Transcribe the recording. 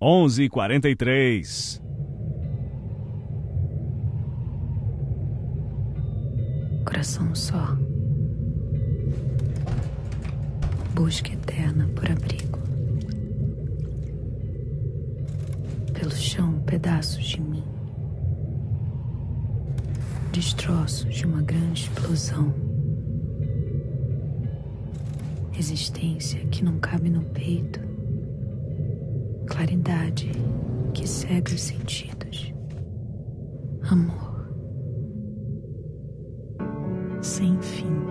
11h43. Coração só. Busca eterna por abrigo. Pelo chão, pedaços de mim. Destroços de uma grande explosão. Existência que não cabe no peito. Claridade que cega os sentidos. Amor sem fim.